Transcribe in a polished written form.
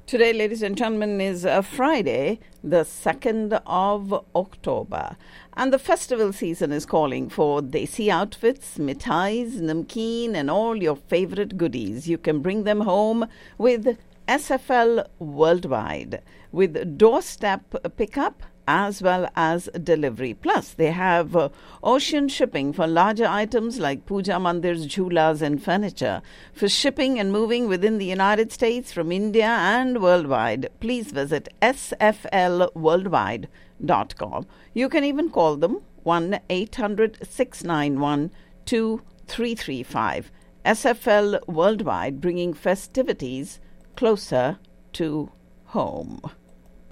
Today, ladies and gentlemen, is Friday, the 2nd of October. And the festival season is calling for desi outfits, mithais, namkeen, and all your favorite goodies. You can bring them home with SFL Worldwide, with doorstep pickup as well as delivery. Plus, they have ocean shipping for larger items like puja mandirs, jhulas, and furniture. For shipping and moving within the United States, from India and worldwide, please visit sflworldwide.com. You can even call them 1-800-691-2335. SFL Worldwide, bringing festivities closer to home.